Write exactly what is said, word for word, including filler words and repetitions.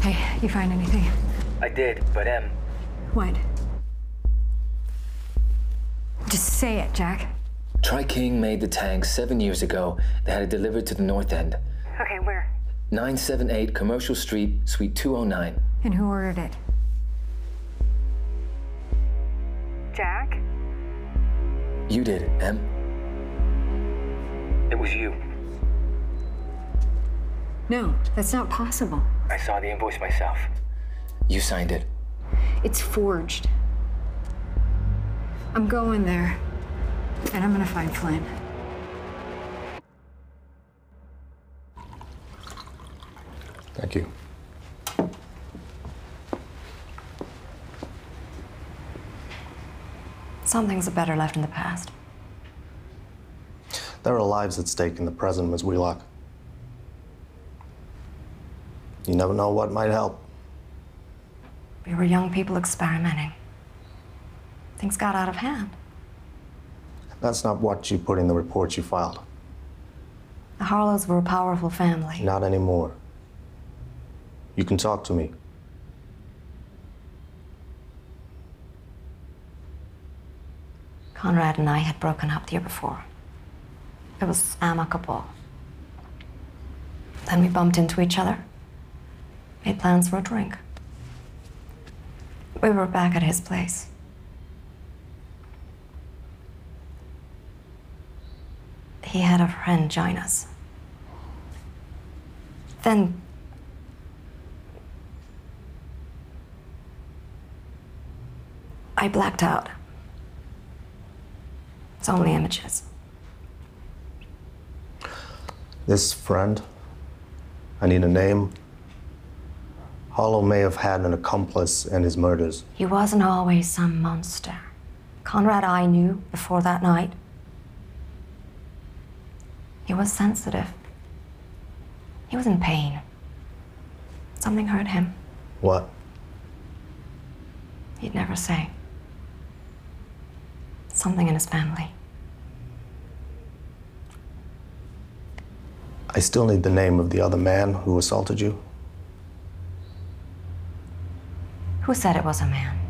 Hey, you find anything? I did, but, um... What? Just say it, Jack. Tri-King made the tank seven years ago. They had it delivered to the north end. Okay, where? nine seven eight Commercial Street, Suite two oh nine. And who ordered it? Jack? You did it, Em. It was you. No, that's not possible. I saw the invoice myself. You signed it. It's forged. I'm going there, and I'm gonna find Flynn. Thank you. Some things are better left in the past. There are lives at stake in the present, Miss Wheelock. You never know what might help. We were young people experimenting. Things got out of hand. That's not what you put in the report you filed. The Harlows were a powerful family. Not anymore. You can talk to me. Conrad and I had broken up the year before. It was amicable. Then we bumped into each other, made plans for a drink. We were back at his place. He had a friend join us. Then I blacked out. It's only images. This friend, I need a name. Harlow may have had an accomplice in his murders. He wasn't always some monster. Conrad I knew before that night. He was sensitive. He was in pain. Something hurt him. What? He'd never say. Something in his family. I still need the name of the other man who assaulted you. Who said it was a man?